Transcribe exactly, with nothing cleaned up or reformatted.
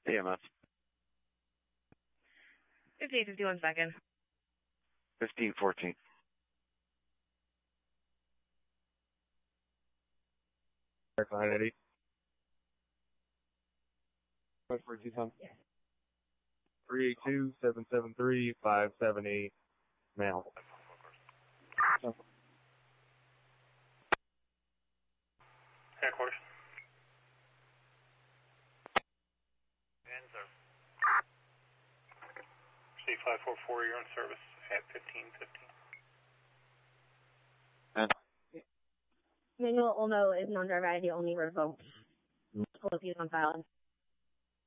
E M S. fifty-eight fifty-one second. fifteen fourteen. nine eighty. For two times. three eight two, seven seven three, five seven eight. Male. Headquarters. C five four four, you're on service at fifteen fifteen. And Manual Olmo is non-driver I D only revoked. Pull up use on file.